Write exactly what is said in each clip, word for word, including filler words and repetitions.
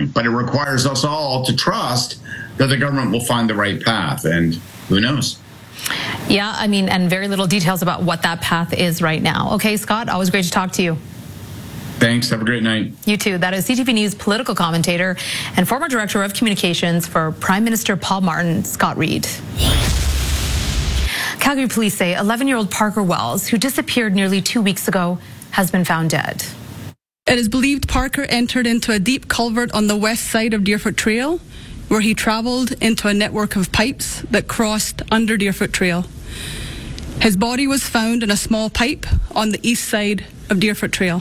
point. But it requires us all to trust that the government will find the right path, and who knows? Yeah, I mean, and very little details about what that path is right now. Okay, Scott, always great to talk to you. Thanks. Have a great night. You too. That is C T V News political commentator and former director of communications for Prime Minister Paul Martin, Scott Reid. Calgary police say eleven-year-old Parker Wells, who disappeared nearly two weeks ago, has been found dead. It is believed Parker entered into a deep culvert on the west side of Deerfoot Trail, where he traveled into a network of pipes that crossed under Deerfoot Trail. His body was found in a small pipe on the east side of Deerfoot Trail.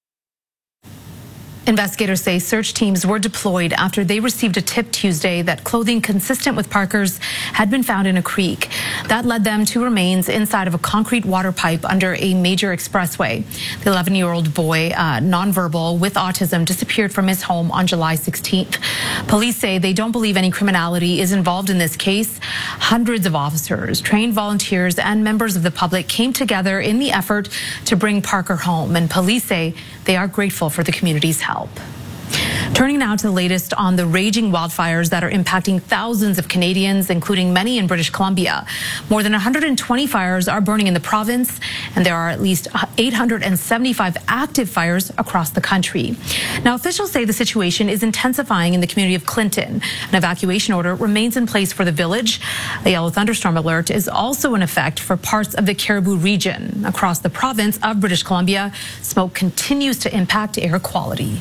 Investigators say search teams were deployed after they received a tip Tuesday that clothing consistent with Parker's had been found in a creek. That led them to remains inside of a concrete water pipe under a major expressway. The eleven-year-old boy, uh, nonverbal with autism, disappeared from his home on July sixteenth. Police say they don't believe any criminality is involved in this case. Hundreds of officers, trained volunteers, and members of the public came together in the effort to bring Parker home, and police say they are grateful for the community's help. Help. Turning now to the latest on the raging wildfires that are impacting thousands of Canadians, including many in British Columbia. More than one hundred twenty fires are burning in the province, and there are at least eight hundred seventy-five active fires across the country. Now, officials say the situation is intensifying in the community of Clinton. An evacuation order remains in place for the village. A yellow thunderstorm alert is also in effect for parts of the Cariboo region. Across the province of British Columbia, smoke continues to impact air quality.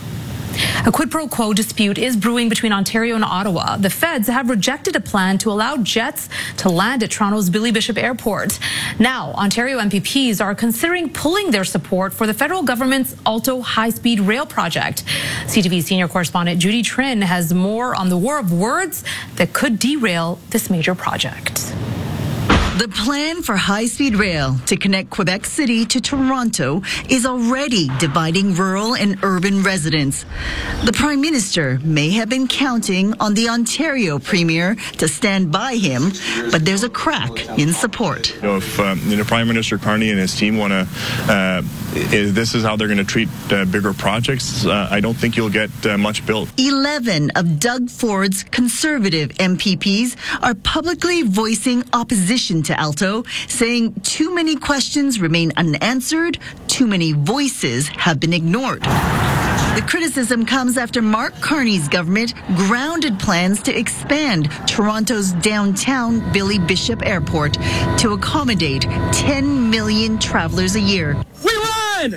A quid pro quo dispute is brewing between Ontario and Ottawa. The feds have rejected a plan to allow jets to land at Toronto's Billy Bishop Airport. Now, Ontario M P Ps are considering pulling their support for the federal government's Alto high-speed rail project. C T V senior correspondent Judy Trin has more on the war of words that could derail this major project. The plan for high-speed rail to connect Quebec City to Toronto is already dividing rural and urban residents. The Prime Minister may have been counting on the Ontario Premier to stand by him, but there's a crack in support. You know, if um, you know, Prime Minister Carney and his team want to, uh, this is how they're going to treat uh, bigger projects, uh, I don't think you'll get uh, much built. Eleven of Doug Ford's Conservative M P Ps are publicly voicing opposition to Alto, saying too many questions remain unanswered, too many voices have been ignored. The criticism comes after Mark Carney's government grounded plans to expand Toronto's downtown Billy Bishop Airport to accommodate ten million travelers a year. We won!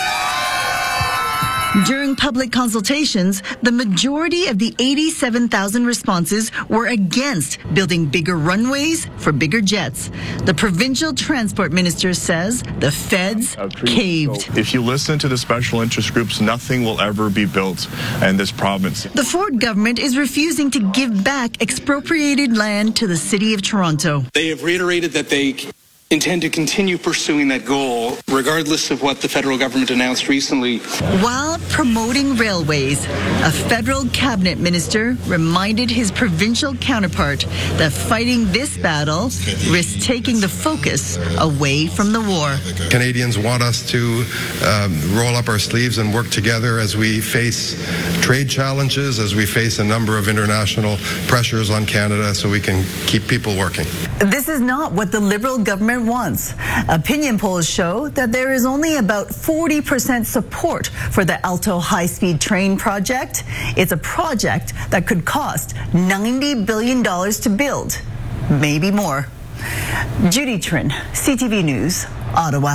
During public consultations, the majority of the eighty-seven thousand responses were against building bigger runways for bigger jets. The provincial transport minister says the feds caved. If you listen to the special interest groups, nothing will ever be built in this province. The Ford government is refusing to give back expropriated land to the City of Toronto. They have reiterated that they intend to continue pursuing that goal, regardless of what the federal government announced recently. While promoting railways, a federal cabinet minister reminded his provincial counterpart that fighting this battle risks taking the focus away from the war. Canadians want us to um, roll up our sleeves and work together as we face trade challenges, as we face a number of international pressures on Canada, so we can keep people working. This is not what the Liberal government wants. Opinion polls show that there is only about forty percent support for the Alto high-speed train project. It's a project that could cost ninety billion dollars to build, maybe more. Judy Trin, C T V News, Ottawa.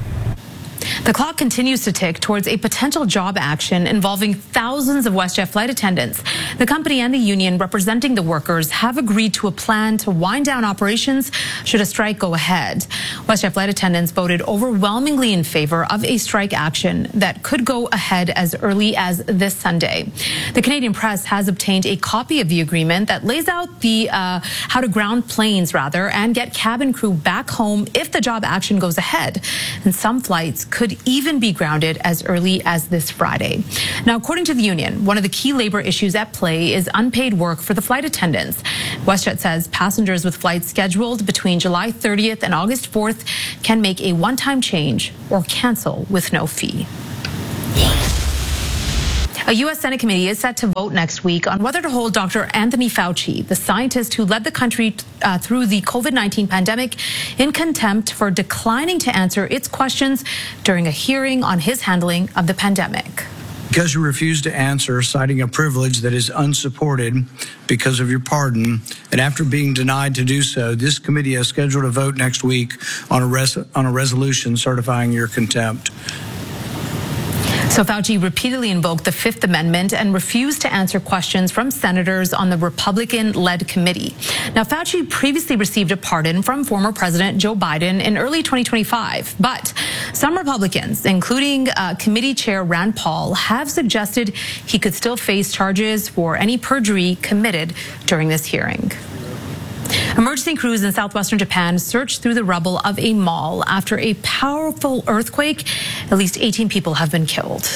The clock continues to tick towards a potential job action involving thousands of WestJet flight attendants. The company and the union representing the workers have agreed to a plan to wind down operations should a strike go ahead. WestJet flight attendants voted overwhelmingly in favor of a strike action that could go ahead as early as this Sunday. The Canadian Press has obtained a copy of the agreement that lays out the uh, how to ground planes, rather, and get cabin crew back home if the job action goes ahead. And some flights could even be grounded as early as this Friday. Now, according to the union, one of the key labor issues at play is unpaid work for the flight attendants. WestJet says passengers with flights scheduled between July thirtieth and August fourth can make a one-time change or cancel with no fee. A U S Senate committee is set to vote next week on whether to hold Doctor Anthony Fauci, the scientist who led the country uh, through the COVID nineteen pandemic, in contempt for declining to answer its questions during a hearing on his handling of the pandemic. Because you refuse to answer, citing a privilege that is unsupported because of your pardon, and after being denied to do so, this committee has scheduled a vote next week on a, res- on a resolution certifying your contempt. So Fauci repeatedly invoked the Fifth Amendment and refused to answer questions from senators on the Republican-led committee. Now, Fauci previously received a pardon from former President Joe Biden in early twenty twenty-five, but some Republicans, including uh, Committee Chair Rand Paul, have suggested he could still face charges for any perjury committed during this hearing. Emergency crews in southwestern Japan searched through the rubble of a mall after a powerful earthquake. At least eighteen people have been killed.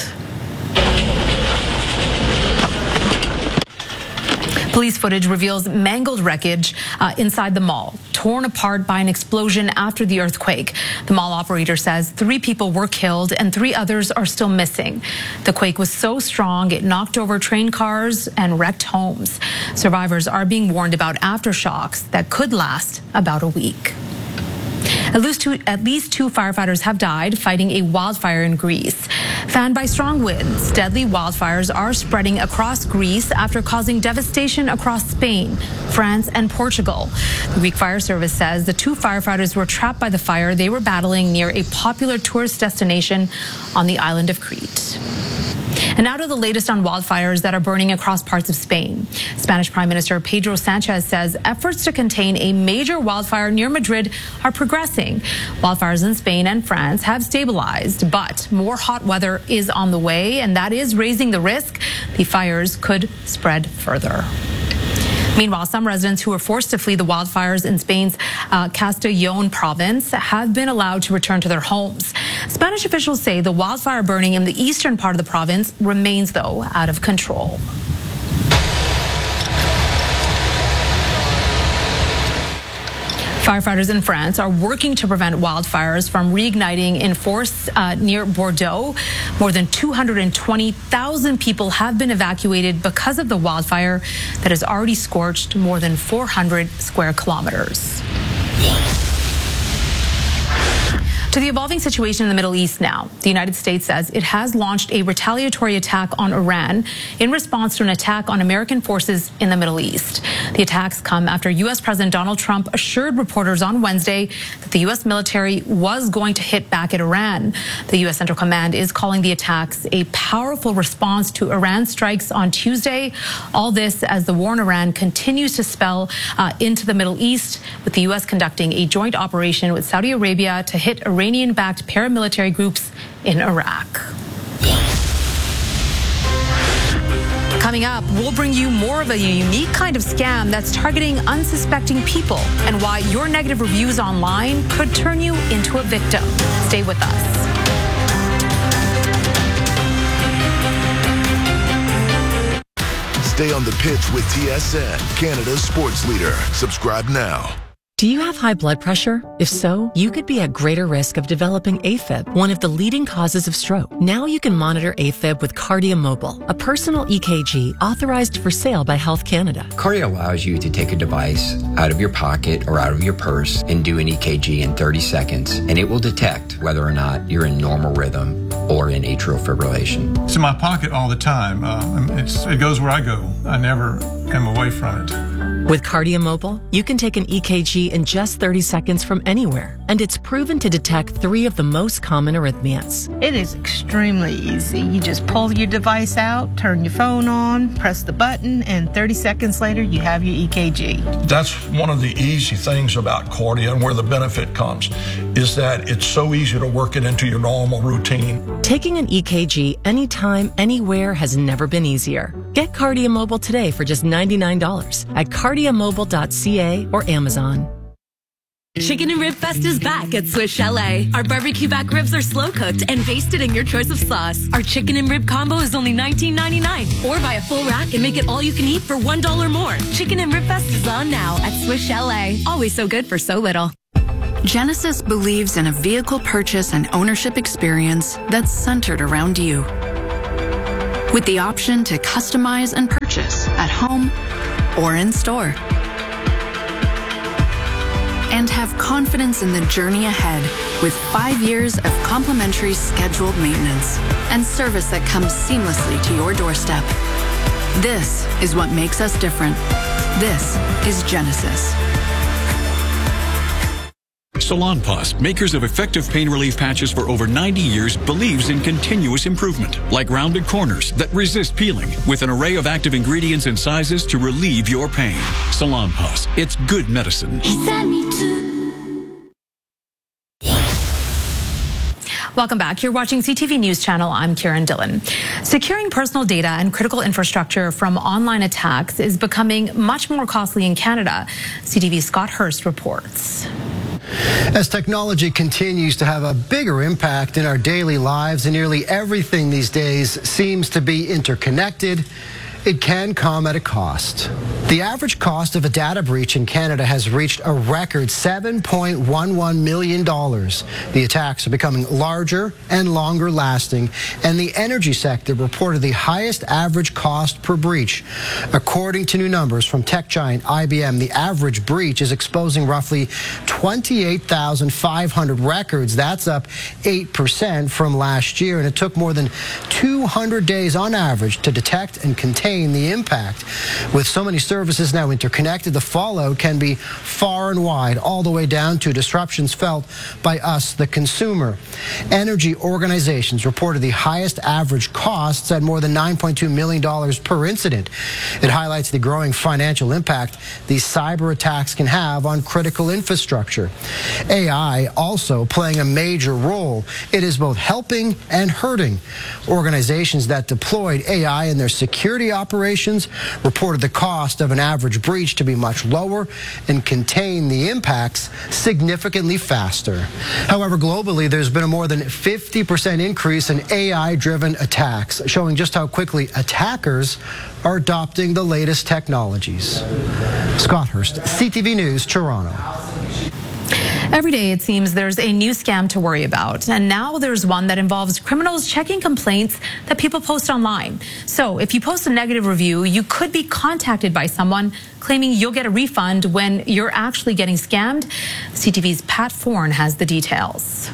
Police footage reveals mangled wreckage uh, inside the mall, torn apart by an explosion after the earthquake. The mall operator says three people were killed and three others are still missing. The quake was so strong it knocked over train cars and wrecked homes. Survivors are being warned about aftershocks that could last about a week. At least, two, at least two firefighters have died fighting a wildfire in Greece. Fanned by strong winds, deadly wildfires are spreading across Greece after causing devastation across Spain, France, and Portugal. The Greek Fire Service says the two firefighters were trapped by the fire they were battling near a popular tourist destination on the island of Crete. And now to the latest on wildfires that are burning across parts of Spain. Spanish Prime Minister Pedro Sanchez says efforts to contain a major wildfire near Madrid are progressing. Wildfires in Spain and France have stabilized, but more hot weather is on the way, and that is raising the risk the fires could spread further. Meanwhile, some residents who were forced to flee the wildfires in Spain's uh, Castellón province have been allowed to return to their homes. Spanish officials say the wildfire burning in the eastern part of the province remains, though, out of control. Firefighters in France are working to prevent wildfires from reigniting in force uh, near Bordeaux. More than two hundred twenty thousand people have been evacuated because of the wildfire that has already scorched more than four hundred square kilometers. To the evolving situation in the Middle East now. The United States says it has launched a retaliatory attack on Iran in response to an attack on American forces in the Middle East. The attacks come after U S President Donald Trump assured reporters on Wednesday that the U S military was going to hit back at Iran. The U S Central Command is calling the attacks a powerful response to Iran's strikes on Tuesday. All this as the war in Iran continues to spill uh, into the Middle East, with the U S conducting a joint operation with Saudi Arabia to hit Iran Iranian-backed paramilitary groups in Iraq. Coming up, we'll bring you more of a unique kind of scam that's targeting unsuspecting people and why your negative reviews online could turn you into a victim. Stay with us. Stay on the pitch with T S N, Canada's sports leader. Subscribe now. Do you have high blood pressure? If so, you could be at greater risk of developing AFib, one of the leading causes of stroke. Now you can monitor AFib with Kardia Mobile, a personal E K G authorized for sale by Health Canada. Kardia allows you to take a device out of your pocket or out of your purse and do an E K G in thirty seconds, and it will detect whether or not you're in normal rhythm or in atrial fibrillation. It's in my pocket all the time. Uh, it's, it goes where I go. I never am away from it. With Kardia Mobile, you can take an E K G in just thirty seconds from anywhere, and it's proven to detect three of the most common arrhythmias. It is extremely easy. You just pull your device out, turn your phone on, press the button, and thirty seconds later, you have your E K G. That's one of the easy things about Kardia and where the benefit comes, is that it's so easy to work it into your normal routine. Taking an E K G anytime, anywhere has never been easier. Get Kardia Mobile today for just ninety-nine dollars at kardia mobile dot c a or Amazon. Chicken and Rib Fest is back at Swiss Chalet. Our barbecue back ribs are slow cooked and basted in your choice of sauce. Our chicken and rib combo is only nineteen ninety-nine. Or buy a full rack and make it all you can eat for one dollar more. Chicken and Rib Fest is on now at Swiss Chalet. Always so good for so little. Genesis believes in a vehicle purchase and ownership experience that's centered around you. with the option to customize and purchase at home or in store. And have confidence in the journey ahead with five years of complimentary scheduled maintenance and service that comes seamlessly to your doorstep. This is what makes us different. This is Genesis. Salonpas, makers of effective pain relief patches for over ninety years, believes in continuous improvement, like rounded corners that resist peeling, with an array of active ingredients and sizes to relieve your pain. Salonpas, it's good medicine. Welcome back. You're watching C T V News Channel. I'm Kieran Dillon. Securing personal data and critical infrastructure from online attacks is becoming much more costly in Canada. C T V's Scott Hurst reports. As technology continues to have a bigger impact in our daily lives and nearly everything these days seems to be interconnected, it can come at a cost. The average cost of a data breach in Canada has reached a record seven point one one million dollars. The attacks are becoming larger and longer lasting, and the energy sector reported the highest average cost per breach. According to new numbers from tech giant I B M, the average breach is exposing roughly twenty-eight thousand five hundred records. That's up eight percent from last year, and it took more than two hundred days on average to detect and contain the impact. With so many services now interconnected, the fallout can be far and wide, all the way down to disruptions felt by us, the consumer. Energy organizations reported the highest average costs at more than nine point two million dollars per incident. It highlights the growing financial impact these cyber attacks can have on critical infrastructure. A I also playing a major role. It is both helping and hurting. Organizations that deployed A I in their security operations reported the cost of an average breach to be much lower and contain the impacts significantly faster. However, globally, there's been a more than fifty percent increase in A I-driven attacks, showing just how quickly attackers are adopting the latest technologies. Scott Hurst, C T V News, Toronto. Every day, it seems there's a new scam to worry about. And now there's one that involves criminals checking complaints that people post online. So if you post a negative review, you could be contacted by someone claiming you'll get a refund when you're actually getting scammed. C T V's Pat Foran has the details.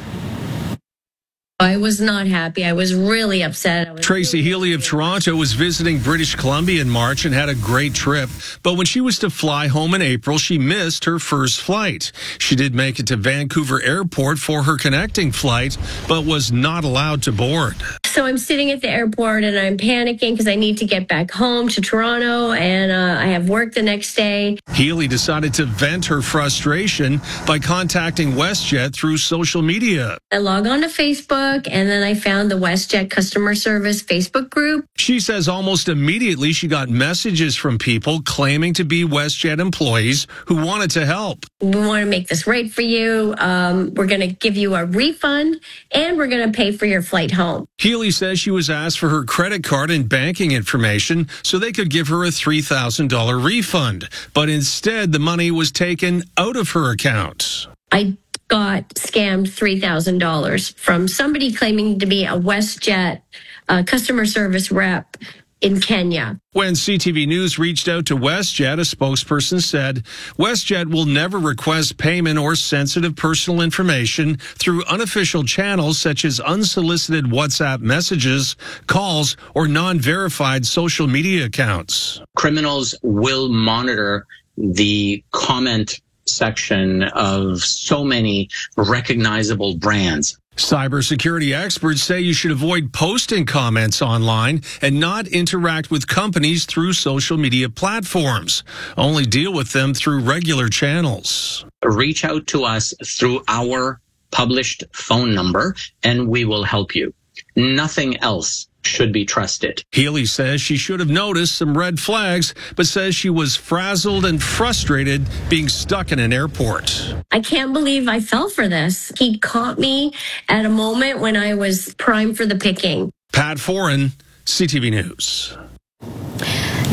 I was not happy. I was really upset. Was Tracy really Healy of Toronto was visiting British Columbia in March and had a great trip. But when she was to fly home in April, she missed her first flight. She did make it to Vancouver Airport for her connecting flight, but was not allowed to board. So I'm sitting at the airport and I'm panicking because I need to get back home to Toronto and uh, I have work the next day. Healy decided to vent her frustration by contacting WestJet through social media. I log on to Facebook. And then I found the WestJet customer service Facebook group. She says almost immediately she got messages from people claiming to be WestJet employees who wanted to help. We want to make this right for you. Um, we're going to give you a refund and we're going to pay for your flight home. Healy says she was asked for her credit card and banking information so they could give her a three thousand dollars refund. But instead, the money was taken out of her account. I got scammed three thousand dollars from somebody claiming to be a WestJet uh, customer service rep in Kenya. When C T V News reached out to WestJet, a spokesperson said, WestJet will never request payment or sensitive personal information through unofficial channels such as unsolicited WhatsApp messages, calls, or non-verified social media accounts. Criminals will monitor the comment section of so many recognizable brands. Cybersecurity experts say you should avoid posting comments online and not interact with companies through social media platforms. Only deal with them through regular channels. Reach out to us through our published phone number and we will help you. Nothing else should be trusted. Healy says she should have noticed some red flags, but says she was frazzled and frustrated being stuck in an airport. I can't believe I fell for this. He caught me at a moment when I was primed for the picking. Pat Foran, C T V News.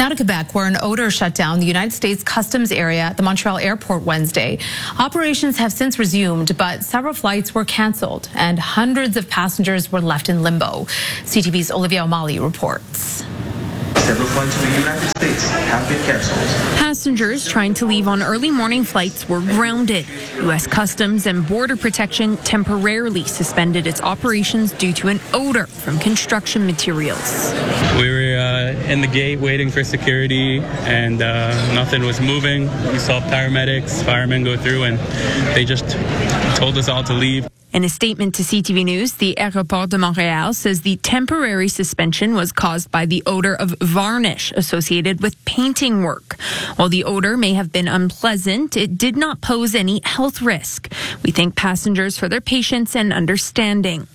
Now to Quebec, where an odor shut down the United States Customs area at the Montreal airport Wednesday. Operations have since resumed, but several flights were canceled and hundreds of passengers were left in limbo. C T V's Olivia O'Malley reports. Several flights to the United States have been canceled. Passengers trying to leave on early morning flights were grounded. U S Customs and Border Protection temporarily suspended its operations due to an odor from construction materials. We were uh, in the gate waiting for security, and uh, nothing was moving. We saw paramedics, firemen go through, and they just told us all to leave. In a statement to C T V News, the Aéroport de Montréal says the temporary suspension was caused by the odor of varnish associated with painting work. While the odor may have been unpleasant, it did not pose any health risk. We thank passengers for their patience and understanding.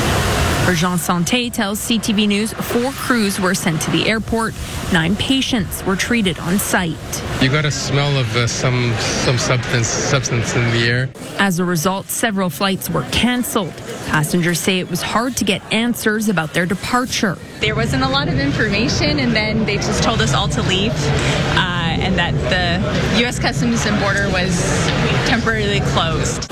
Urgence Santé tells C T V News four crews were sent to the airport. Nine patients were treated on site. You got a smell of uh, some some substance substance in the air. As a result, several flights were canceled. Passengers say it was hard to get answers about their departure. There wasn't a lot of information, and then they just told us all to leave, uh, and that the U S Customs and Border was temporarily closed.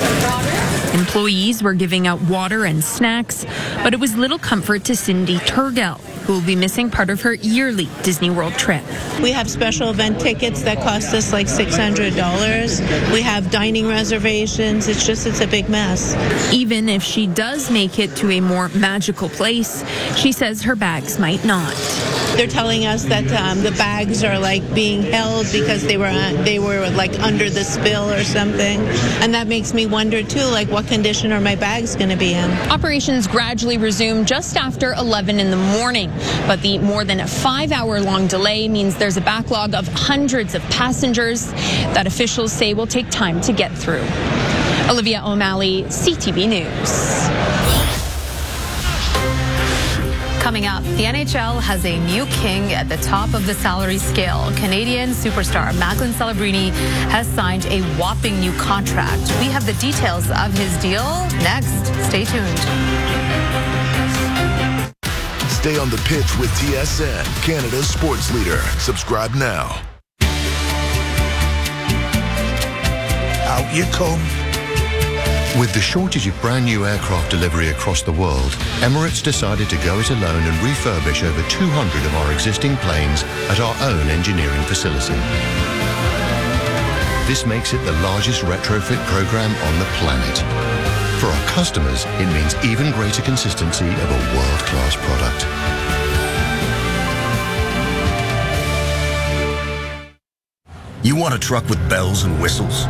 Employees were giving out water and snacks, but it was little comfort to Cindy Turgel, who will be missing part of her yearly Disney World trip. We have special event tickets that cost us like six hundred dollars. We have dining reservations. It's just, it's a big mess. Even if she does make it to a more magical place, she says her bags might not. They're telling us that um, the bags are like being held because they were uh, they were like under the spill or something, and that makes me wonder too, like what condition are my bags going to be in? Operations gradually resumed just after eleven in the morning, but the more than a five-hour-long delay means there's a backlog of hundreds of passengers that officials say will take time to get through. Olivia O'Malley, C T V News. Coming up, the N H L has a new king at the top of the salary scale. Canadian superstar Macklin Celebrini has signed a whopping new contract. We have the details of his deal next. Stay tuned. Stay on the pitch with T S N, Canada's sports leader. Subscribe now. Out you come. With the shortage of brand new aircraft delivery across the world, Emirates decided to go it alone and refurbish over two hundred of our existing planes at our own engineering facility. This makes it the largest retrofit program on the planet. For our customers, it means even greater consistency of a world-class product. You want a truck with bells and whistles?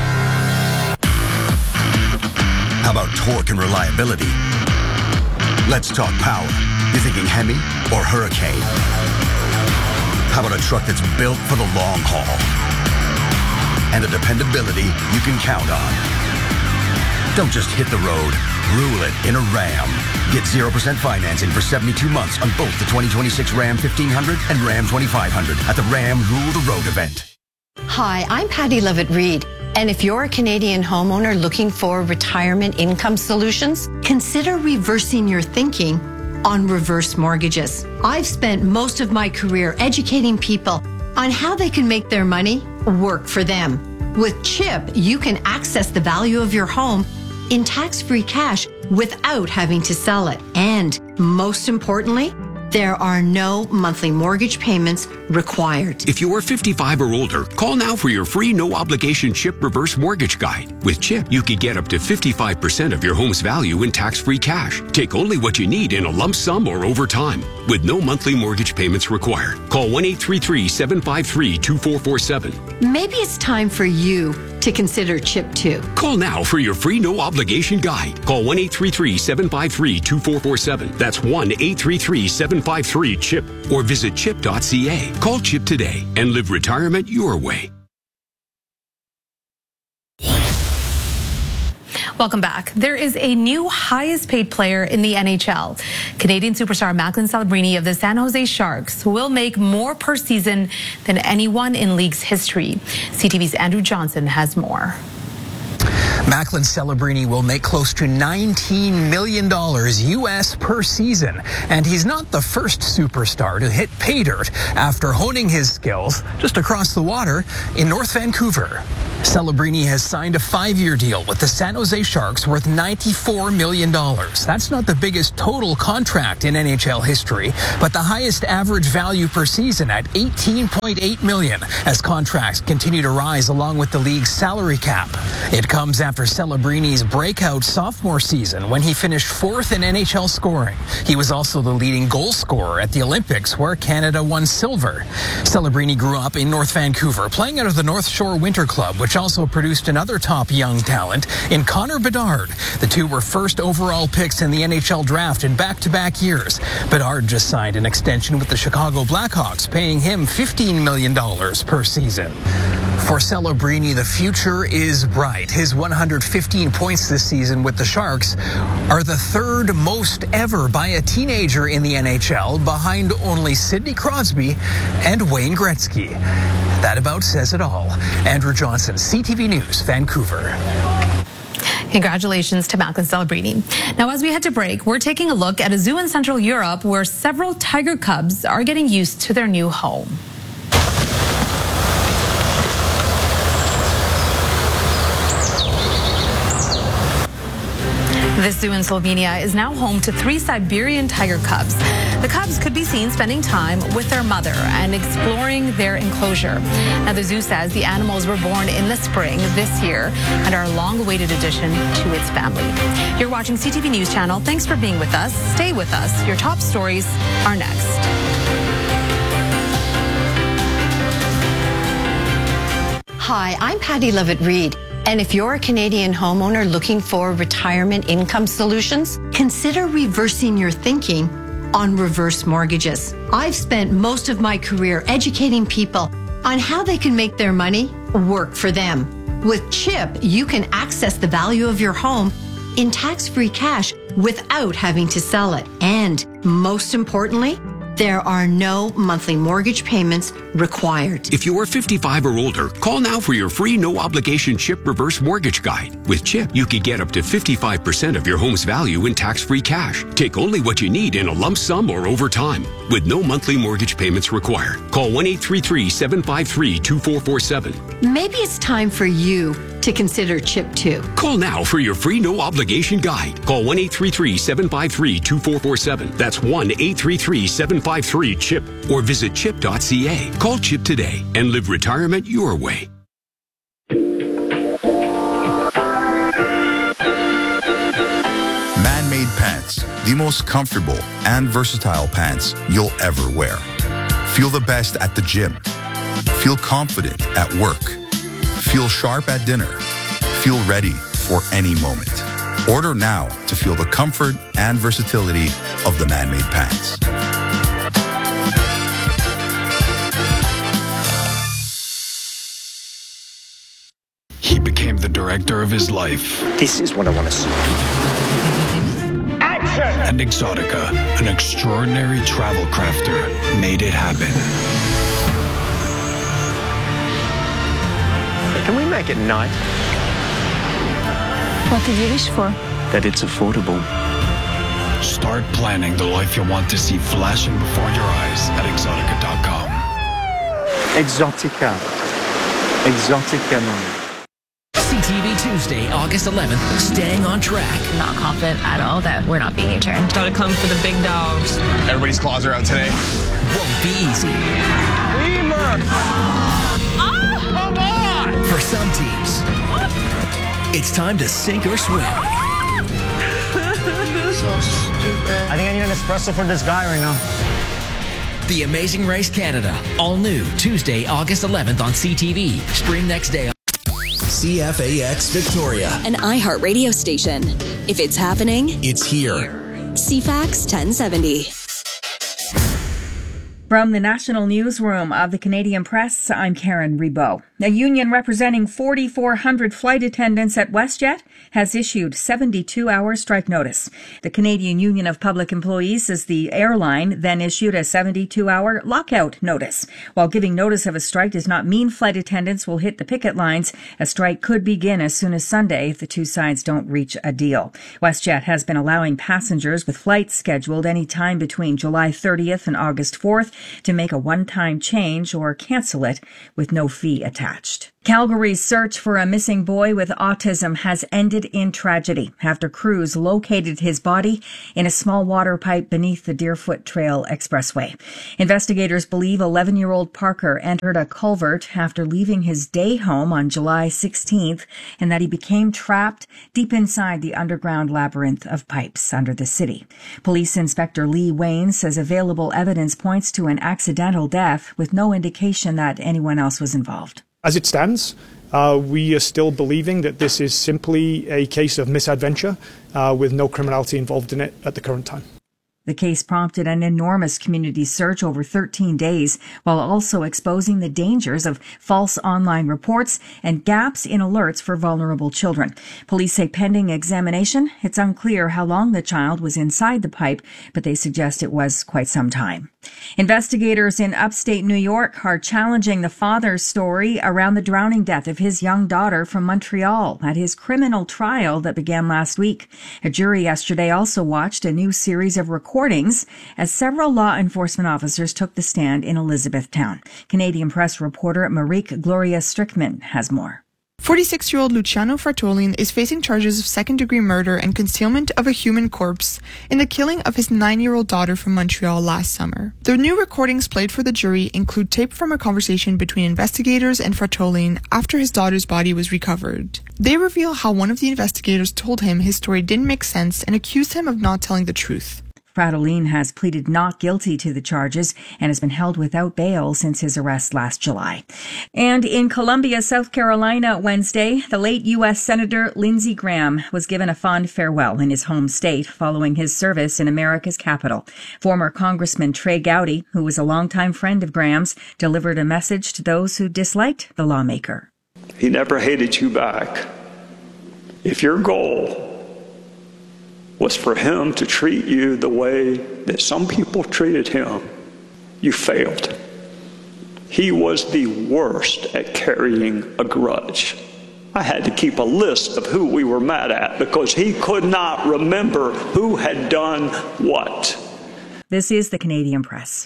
How about torque and reliability? Let's talk power. You're thinking Hemi or Hurricane? How about a truck that's built for the long haul? And a dependability you can count on. Don't just hit the road, rule it in a Ram. Get zero percent financing for seventy-two months on both the twenty twenty-six Ram fifteen hundred and Ram twenty-five hundred at the Ram Rule the Road event. Hi, I'm Patty Levitt-Reed. And if you're a Canadian homeowner looking for retirement income solutions, consider reversing your thinking on reverse mortgages. I've spent most of my career educating people on how they can make their money work for them. With CHIP, you can access the value of your home in tax-free cash without having to sell it. And most importantly, there are no monthly mortgage payments required. If you're fifty-five or older, call now for your free no-obligation CHIP reverse mortgage guide. With CHIP, you could get up to fifty-five percent of your home's value in tax-free cash. Take only what you need in a lump sum or over time, with no monthly mortgage payments required. Call one eight three three, seven five three, two four four seven. Maybe it's time for you to consider CHIP too. Call now for your free no-obligation guide. Call one eight three three, seven five three, two four four seven. That's one eight three three, seven five three, CHIP. Or visit chip dot c a. Call CHIP today and live retirement your way. Welcome back. There is a new highest paid player in the N H L. Canadian superstar Macklin Celebrini of the San Jose Sharks will make more per season than anyone in league's history. C T V's Andrew Johnson has more. Macklin Celebrini will make close to nineteen million dollars U S per season, and he's not the first superstar to hit pay dirt after honing his skills just across the water in North Vancouver. Celebrini has signed a five-year deal with the San Jose Sharks worth ninety-four million dollars. That's not the biggest total contract in N H L history, but the highest average value per season at eighteen point eight million dollars as contracts continue to rise along with the league's salary cap. It comes after Celebrini's breakout sophomore season when he finished fourth in N H L scoring. He was also the leading goal scorer at the Olympics, where Canada won silver. Celebrini grew up in North Vancouver, playing out of the North Shore Winter Club, which also produced another top young talent in Connor Bedard. The two were first overall picks in the N H L draft in back-to-back years. Bedard just signed an extension with the Chicago Blackhawks, paying him fifteen million dollars per season. For Celebrini, the future is bright. His one hundred fifteen points this season with the Sharks are the third most ever by a teenager in the N H L, behind only Sidney Crosby and Wayne Gretzky. That about says it all. Andrew Johnson, C T V News, Vancouver. Congratulations to Macklin Celebrini. Now, as we head to break, we're taking a look at a zoo in Central Europe where several tiger cubs are getting used to their new home. This zoo in Slovenia is now home to three Siberian tiger cubs. The cubs could be seen spending time with their mother and exploring their enclosure. Now, the zoo says the animals were born in the spring this year and are a long-awaited addition to its family. You're watching C T V News Channel. Thanks for being with us. Stay with us. Your top stories are next. Hi, I'm Patty Levitt-Reid. And if you're a Canadian homeowner looking for retirement income solutions, consider reversing your thinking on reverse mortgages. I've spent most of my career educating people on how they can make their money work for them. With CHIP, you can access the value of your home in tax-free cash without having to sell it. And most importantly, there are no monthly mortgage payments required. If you are fifty-five or older, call now for your free no-obligation CHIP reverse mortgage guide. With CHIP, you can get up to fifty-five percent of your home's value in tax-free cash. Take only what you need in a lump sum or over time, with no monthly mortgage payments required. Call one eight three three, seven five three, two four four seven. Maybe it's time for you to consider CHIP too. Call now for your free no-obligation guide. Call one eight three three, seven five three, two four four seven. That's one eight three three, seven five three, CHIP. Or visit chip dot c a. Call CHIP today and live retirement your way. Man-made pants, the most comfortable and versatile pants you'll ever wear. Feel the best at the gym. Feel confident at work. Feel sharp at dinner. Feel ready for any moment. Order now to feel the comfort and versatility of the man-made pants. He became the director of his life. This is what I want to see. Action! And Exotica, an extraordinary travel crafter, made it happen. Can we make it night? What did you wish for? That it's affordable. Start planning the life you want to see flashing before your eyes at exotica dot com. Exotica. Exotica, man. C T V Tuesday, August eleventh, staying on track. Not confident at all that we're not being U-turned. Gotta come for the big dogs. Everybody's claws are out today. Won't be easy. Beamer! Oh, come on! For some teams, it's time to sink or swim. So stupid. I think I need an espresso for this guy right now. The Amazing Race Canada, all new Tuesday, August eleventh on C T V. Stream next day. C F A X Victoria, an iHeart radio station. If it's happening, it's here. C FAX ten seventy. From the national newsroom of the Canadian Press, I'm Karen Rebow. A union representing four thousand four hundred flight attendants at WestJet has issued seventy-two hour strike notice. The Canadian Union of Public Employees says the airline then issued a seventy-two hour lockout notice. While giving notice of a strike does not mean flight attendants will hit the picket lines, a strike could begin as soon as Sunday if the two sides don't reach a deal. WestJet has been allowing passengers with flights scheduled any time between July thirtieth and August fourth to make a one-time change or cancel it with no fee attached. Calgary's search for a missing boy with autism has ended in tragedy after crews located his body in a small water pipe beneath the Deerfoot Trail Expressway. Investigators believe eleven-year-old Parker entered a culvert after leaving his day home on July sixteenth and that he became trapped deep inside the underground labyrinth of pipes under the city. Police Inspector Lee Wayne says available evidence points to an accidental death with no indication that anyone else was involved. As it stands, uh, we are still believing that this is simply a case of misadventure uh, with no criminality involved in it at the current time. The case prompted an enormous community search over thirteen days, while also exposing the dangers of false online reports and gaps in alerts for vulnerable children. Police say pending examination, it's unclear how long the child was inside the pipe, but they suggest it was quite some time. Investigators in upstate New York are challenging the father's story around the drowning death of his young daughter from Montreal at his criminal trial that began last week. A jury yesterday also watched a new series of recordings as several law enforcement officers took the stand in Elizabethtown. Canadian Press reporter Marique Gloria Strickman has more. forty-six-year-old Luciano Fratolin is facing charges of second-degree murder and concealment of a human corpse in the killing of his nine-year-old daughter from Montreal last summer. The new recordings played for the jury include tape from a conversation between investigators and Fratolin after his daughter's body was recovered. They reveal how one of the investigators told him his story didn't make sense and accused him of not telling the truth. Fratolin has pleaded not guilty to the charges and has been held without bail since his arrest last July. And in Columbia, South Carolina, Wednesday, the late U S Senator Lindsey Graham was given a fond farewell in his home state following his service in America's capital. Former Congressman Trey Gowdy, who was a longtime friend of Graham's, delivered a message to those who disliked the lawmaker. He never hated you back. If your goal was for him to treat you the way that some people treated him, you failed. He was the worst at carrying a grudge. I had to keep a list of who we were mad at because he could not remember who had done what. This is the Canadian Press.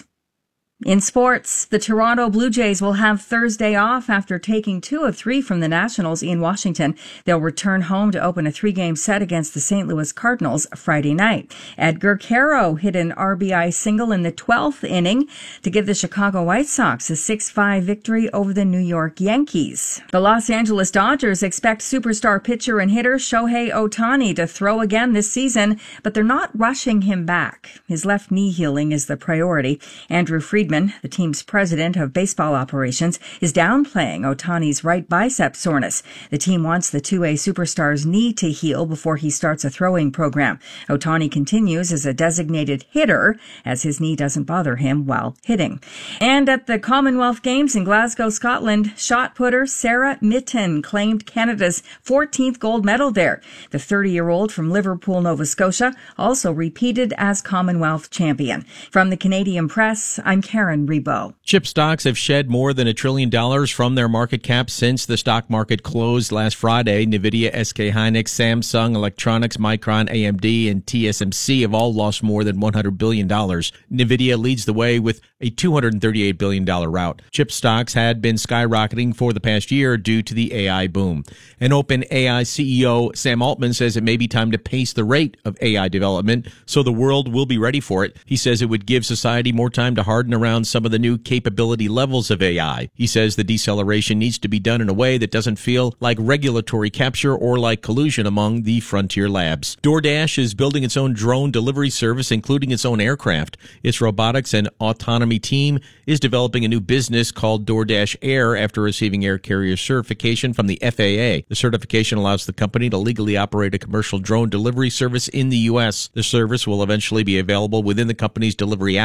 In sports, the Toronto Blue Jays will have Thursday off after taking two of three from the Nationals in Washington. They'll return home to open a three-game set against the Saint Louis Cardinals Friday night. Edgar Quero hit an R B I single in the twelfth inning to give the Chicago White Sox a six five victory over the New York Yankees. The Los Angeles Dodgers expect superstar pitcher and hitter Shohei Ohtani to throw again this season, but they're not rushing him back. His left knee healing is the priority. Andrew Friedman, the team's president of baseball operations, is downplaying Ohtani's right bicep soreness. The team wants the two A superstar's knee to heal before he starts a throwing program. Ohtani continues as a designated hitter as his knee doesn't bother him while hitting. And at the Commonwealth Games in Glasgow, Scotland, shot putter Sarah Mitten claimed Canada's fourteenth gold medal there. The thirty-year-old from Liverpool, Nova Scotia, also repeated as Commonwealth champion. From the Canadian Press, I'm Karen Rebow. Chip stocks have shed more than a trillion dollars from their market cap since the stock market closed last Friday. Nvidia, S K Hynix, Samsung Electronics, Micron, A M D, and T S M C have all lost more than one hundred billion dollars. Nvidia leads the way with a two hundred thirty-eight billion dollars rout. Chip stocks had been skyrocketing for the past year due to the A I boom. An OpenAI C E O, Sam Altman, says it may be time to pace the rate of A I development so the world will be ready for it. He says it would give society more time to harden around some of the new capability levels of A I. He says the deceleration needs to be done in a way that doesn't feel like regulatory capture or like collusion among the frontier labs. DoorDash is building its own drone delivery service, including its own aircraft. Its robotics and autonomy team is developing a new business called DoorDash Air after receiving air carrier certification from the F A A. The certification allows the company to legally operate a commercial drone delivery service in the U S. The service will eventually be available within the company's delivery app.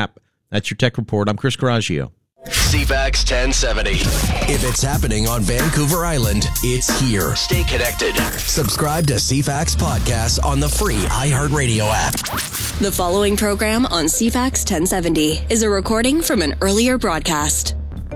That's your tech report. I'm Chris Coraggio. C FAX ten seventy. If it's happening on Vancouver Island, it's here. Stay connected. Subscribe to C FAX Podcasts on the free iHeartRadio app. The following program on C FAX ten seventy is a recording from an earlier broadcast.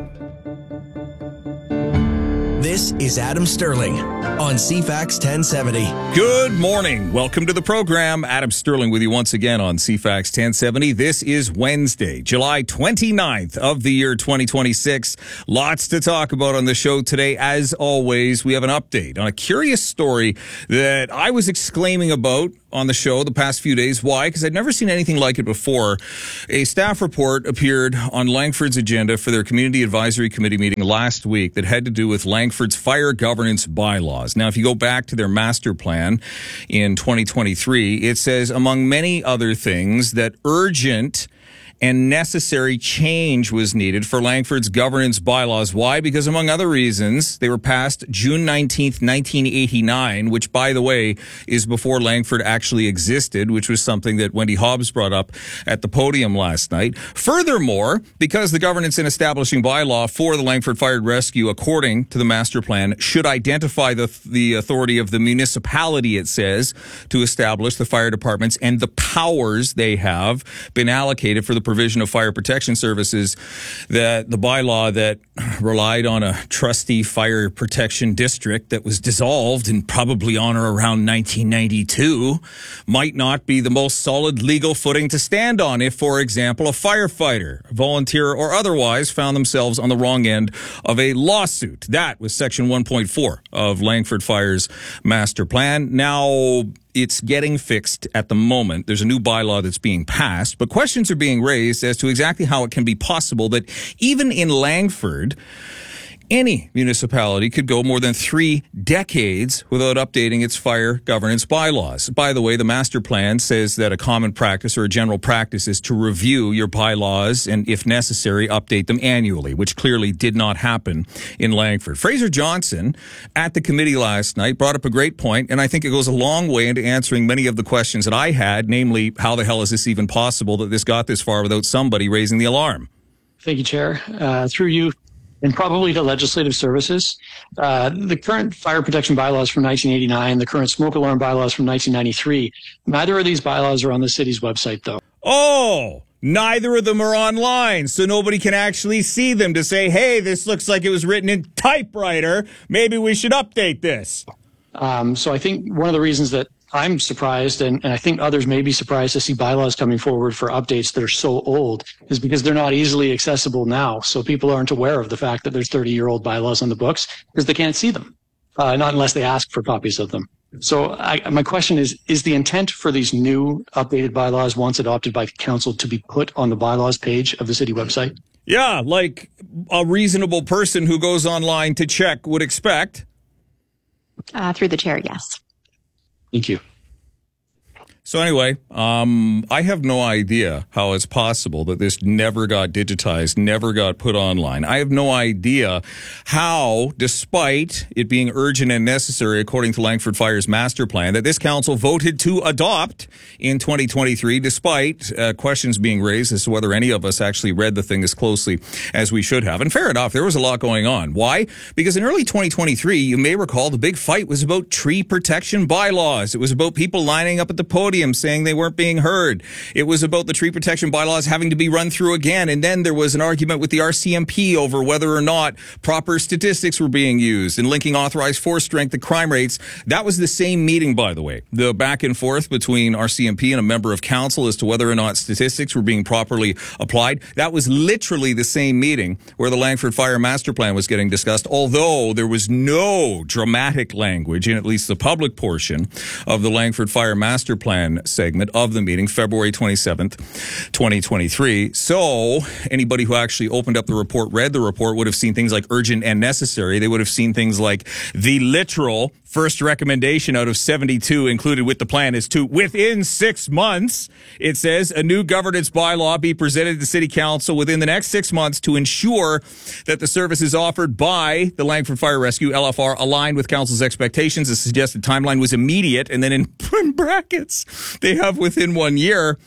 This is Adam Sterling on C FAX ten seventy. Good morning. Welcome to the program. Adam Sterling with you once again on C FAX ten seventy. This is Wednesday, July twenty-ninth of the year twenty twenty-six. Lots to talk about on the show today. As always, we have an update on a curious story that I was exclaiming about on the show the past few days. Why? Because I'd never seen anything like it before. A staff report appeared on Langford's agenda for their Community Advisory Committee meeting last week that had to do with Langford's fire governance bylaws. Now, if you go back to their master plan in twenty twenty-three, it says, among many other things, that urgent and necessary change was needed for Langford's governance bylaws. Why? Because among other reasons, they were passed June nineteenth, nineteen eighty-nine, which, by the way, is before Langford actually existed, which was something that Wendy Hobbs brought up at the podium last night. Furthermore, because the governance and establishing bylaw for the Langford Fire and Rescue, according to the master plan, should identify the, the authority of the municipality, it says, to establish the fire departments and the powers they have been allocated for the provision of fire protection services, that the bylaw that relied on a trusty fire protection district that was dissolved and probably on or around nineteen ninety-two might not be the most solid legal footing to stand on if, for example, a firefighter, volunteer or otherwise, found themselves on the wrong end of a lawsuit. That was section one point four of Langford Fire's master plan. Now, it's getting fixed at the moment. There's a new bylaw that's being passed, but questions are being raised as to exactly how it can be possible that even in Langford, any municipality could go more than three decades without updating its fire governance bylaws. By the way, the master plan says that a common practice or a general practice is to review your bylaws and, if necessary, update them annually, which clearly did not happen in Langford. Fraser Johnson at the committee last night brought up a great point, and I think it goes a long way into answering many of the questions that I had, namely, how the hell is this even possible that this got this far without somebody raising the alarm? Thank you, Chair. Uh, through you, and probably to legislative services. Uh, the current fire protection bylaws from nineteen eighty-nine, the current smoke alarm bylaws from nineteen ninety-three, neither of these bylaws are on the city's website, though. Oh, neither of them are online, so nobody can actually see them to say, hey, this looks like it was written in typewriter. Maybe we should update this. Um, so I think one of the reasons that I'm surprised, and, and I think others may be surprised to see bylaws coming forward for updates that are so old, is because they're not easily accessible now. So people aren't aware of the fact that there's thirty-year-old bylaws on the books because they can't see them, uh, not unless they ask for copies of them. So I, my question is, is the intent for these new updated bylaws, once adopted by council, to be put on the bylaws page of the city website? Yeah, like a reasonable person who goes online to check would expect. Uh, through the chair, yes. Thank you. So anyway, um, I have no idea how it's possible that this never got digitized, never got put online. I have no idea how, despite it being urgent and necessary, according to Langford Fire's master plan, that this council voted to adopt in twenty twenty-three, despite uh, questions being raised as to whether any of us actually read the thing as closely as we should have. And fair enough, there was a lot going on. Why? Because in early twenty twenty-three, you may recall the big fight was about tree protection bylaws. It was about people lining up at the podium saying they weren't being heard. It was about the tree protection bylaws having to be run through again. And then there was an argument with the R C M P over whether or not proper statistics were being used and linking authorized force strength to crime rates. That was the same meeting, by the way. The back and forth between R C M P and a member of council as to whether or not statistics were being properly applied. That was literally the same meeting where the Langford Fire Master Plan was getting discussed, although there was no dramatic language in at least the public portion of the Langford Fire Master Plan segment of the meeting, February twenty-seventh, twenty twenty-three. So anybody who actually opened up the report, read the report, would have seen things like urgent and necessary. They would have seen things like the literal first recommendation out of seventy-two included with the plan is to, within six months, it says, a new governance bylaw be presented to the City Council within the next six months to ensure that the services offered by the Langford Fire Rescue, L F R, aligned with Council's expectations. The suggested timeline was immediate, and then in brackets, they have within one year.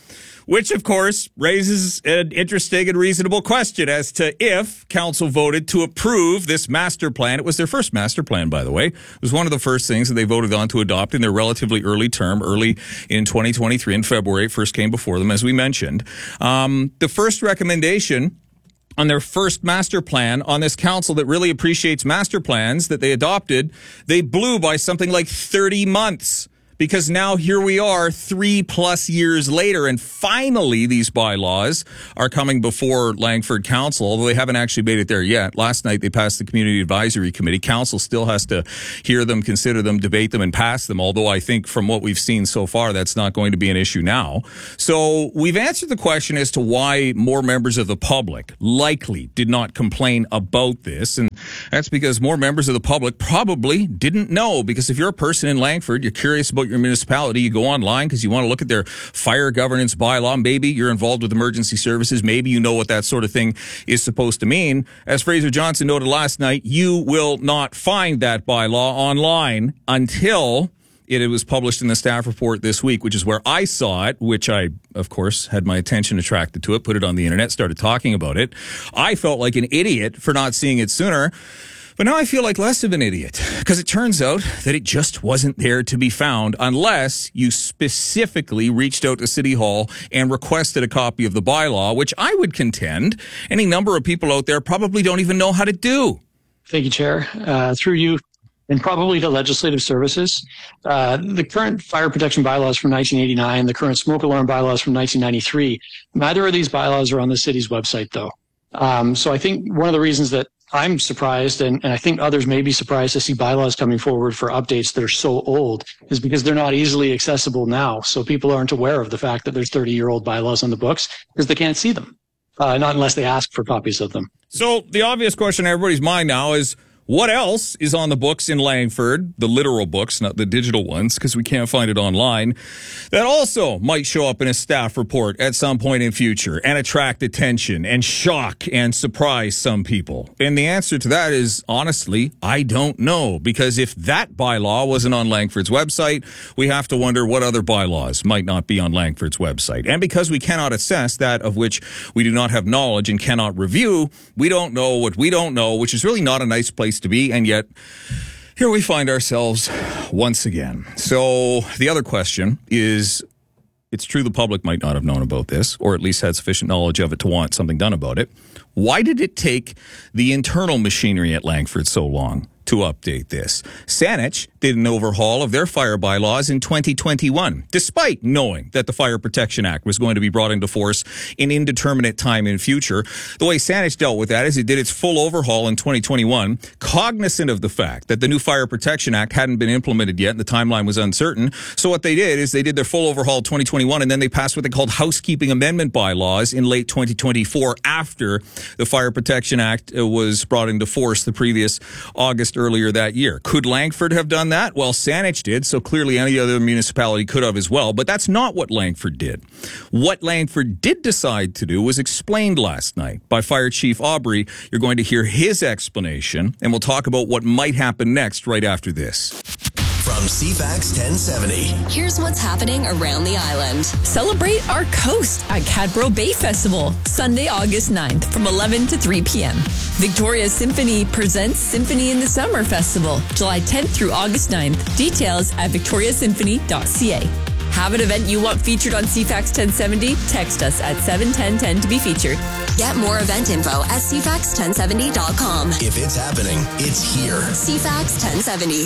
Which, of course, raises an interesting and reasonable question as to if council voted to approve this master plan. It was their first master plan, by the way. It was one of the first things that they voted on to adopt in their relatively early term, early in twenty twenty-three. In February, it first came before them, as we mentioned. Um, the first recommendation on their first master plan on this council that really appreciates master plans that they adopted, they blew by something like thirty months. Because now here we are three plus years later, and finally these bylaws are coming before Langford Council, although they haven't actually made it there yet. Last night they passed the Community Advisory Committee. Council still has to hear them, consider them, debate them, and pass them, although I think from what we've seen so far, that's not going to be an issue now. So we've answered the question as to why more members of the public likely did not complain about this, and that's because more members of the public probably didn't know, because if you're a person in Langford, you're curious about your municipality, you go online because you want to look at their fire governance bylaw. Maybe you're involved with emergency services. Maybe you know what that sort of thing is supposed to mean. As Fraser Johnson noted last night, you will not find that bylaw online until it was published in the staff report this week, which is where I saw it, which I, of course, had my attention attracted to it, put it on the internet, started talking about it. I felt like an idiot for not seeing it sooner. But now I feel like less of an idiot, because it turns out that it just wasn't there to be found unless you specifically reached out to City Hall and requested a copy of the bylaw, which I would contend any number of people out there probably don't even know how to do. Thank you, Chair. Uh, through you, and probably to Legislative Services. Uh, the current fire protection bylaws from nineteen eighty-nine, the current smoke alarm bylaws from nineteen ninety-three, neither of these bylaws are on the city's website, though. Um, so I think one of the reasons that I'm surprised, and, and I think others may be surprised to see bylaws coming forward for updates that are so old, is because they're not easily accessible now. So people aren't aware of the fact that there's thirty-year-old bylaws on the books because they can't see them, uh, not unless they ask for copies of them. So the obvious question in everybody's mind now is, what else is on the books in Langford, the literal books, not the digital ones, because we can't find it online, that also might show up in a staff report at some point in future and attract attention and shock and surprise some people? And the answer to that is, honestly, I don't know, because if that bylaw wasn't on Langford's website, we have to wonder what other bylaws might not be on Langford's website. And because we cannot assess that of which we do not have knowledge and cannot review, we don't know what we don't know, which is really not a nice place to be, and yet here we find ourselves once again. So the other question is, it's true the public might not have known about this, or at least had sufficient knowledge of it to want something done about it. Why did it take the internal machinery at Langford so long to update this? Saanich did an overhaul of their fire bylaws in twenty twenty-one, despite knowing that the Fire Protection Act was going to be brought into force in indeterminate time in future. The way Saanich dealt with that is it did its full overhaul in twenty twenty-one, cognizant of the fact that the new Fire Protection Act hadn't been implemented yet and the timeline was uncertain. So what they did is they did their full overhaul in twenty twenty-one, and then they passed what they called housekeeping amendment bylaws in late twenty twenty-four after the Fire Protection Act was brought into force the previous August earlier that year. Could Langford have done that? Well, Saanich did, so clearly any other municipality could have as well, but that's not what Langford did. What Langford did decide to do was explained last night by Fire Chief Aubry. You're going to hear his explanation, and we'll talk about what might happen next right after this. From C FAX ten seventy. Here's what's happening around the island. Celebrate our coast at Cadboro Bay Festival, Sunday, August ninth from eleven to three p.m. Victoria Symphony presents Symphony in the Summer Festival, July tenth through August ninth. Details at victoria symphony dot c a. Have an event you want featured on C FAX ten seventy? Text us at seven ten ten to be featured. Get more event info at c fax ten seventy dot com. If it's happening, it's here. C FAX ten seventy.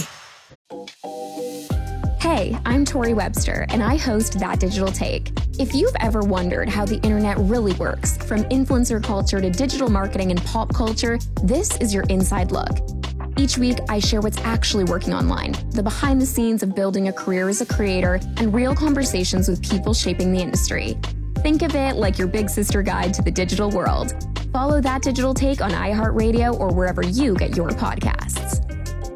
Hey, I'm Tori Webster, and I host That Digital Take. If you've ever wondered how the internet really works, from influencer culture to digital marketing and pop culture, this is your inside look. Each week, I share what's actually working online, the behind the scenes of building a career as a creator, and real conversations with people shaping the industry. Think of it like your big sister guide to the digital world. Follow That Digital Take on iHeartRadio or wherever you get your podcasts.